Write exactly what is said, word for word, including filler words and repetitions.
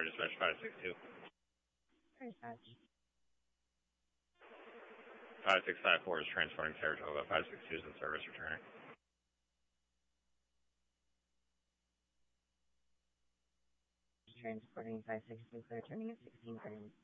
Tower, dispatch five six two. Dispatch. five six five four is transporting Saratoga. five six two is in service, returning. Transporting five six two, clear, turning at sixteen thirty.